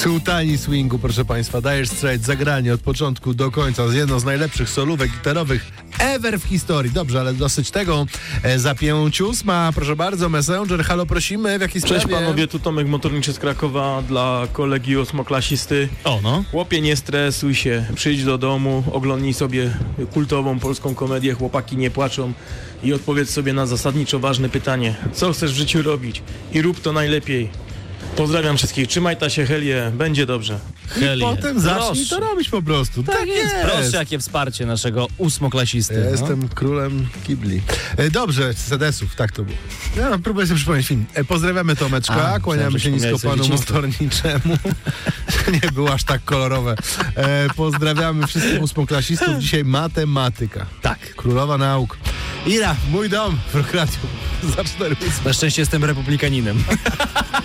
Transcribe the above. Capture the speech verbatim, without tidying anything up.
Sułtani swingu, proszę państwa. Dire Straits, zagranie od początku do końca z jedną z najlepszych solówek gitarowych ever w historii. Dobrze, ale dosyć tego. E, za pięć ósma, proszę bardzo, Messenger, halo, prosimy, w jakiej sprawie? Cześć panowie, tu Tomek Motorniczy z Krakowa dla kolegi ósmoklasisty. O, no. Chłopie, nie stresuj się, przyjdź do domu, oglądnij sobie kultową polską komedię Chłopaki nie płaczą i odpowiedz sobie na zasadniczo ważne pytanie. Co chcesz w życiu robić? I rób to najlepiej. Pozdrawiam wszystkich, trzymaj ta się Helie, będzie dobrze. Helie. Potem zacznij Proszę. to robić po prostu. Tak, jest. Proszę, jakie wsparcie naszego ósmoklasisty. Ja no. jestem królem kibli. E, dobrze, sedesów, tak to było. Ja próbuję sobie przypomnieć film. E, pozdrawiamy Tomeczka, A, kłaniamy się myślałem, że nisko panu przypomniałeś sobie motorniczemu. Nie było aż tak kolorowe. E, pozdrawiamy wszystkich ósmoklasistów. Dzisiaj matematyka. Tak. Królowa nauk. Ira, mój dom w Radiu za cztery ósme. Na szczęście jestem republikaninem.